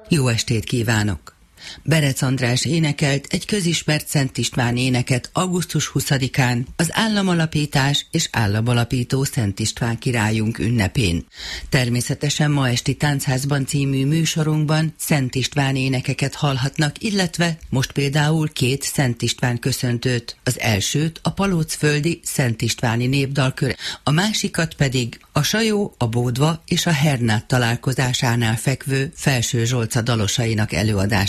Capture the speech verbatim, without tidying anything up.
Jó estét kívánok! Berec András énekelt egy közismert Szent István éneket augusztus huszadikán az államalapítás és államalapító Szent István királyunk ünnepén. Természetesen ma esti Táncházban című műsorunkban Szent István énekeket hallhatnak, illetve most például két Szent István köszöntőt. Az elsőt a Palócföldi Szent Istváni népdalkör, a másikat pedig a Sajó, a Bódva és a Hernát találkozásánál fekvő Felső Zsolca dalosainak előadás